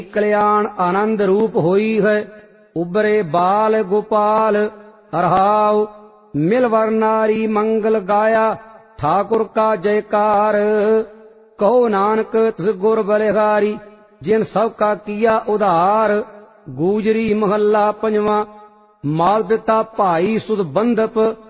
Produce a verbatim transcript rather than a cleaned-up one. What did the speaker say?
कल्याण आनंद रूप होई है। उबरे बाल गोपाल रहाव, मिलवर नारी मंगल गाया, ठाकुर का जयकार। कहो नानक तिस गुर बलिहारी, जिन सब का किया उधार। गूजरी महला पंजवा। माल पिता भाई सुध बंधप,